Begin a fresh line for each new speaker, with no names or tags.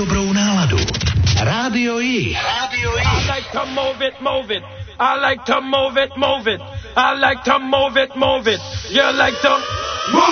dobrou náladu. Rádio Jich.
I like to move it, move it. I like to move it, move it. I like to move it, move it. You like to move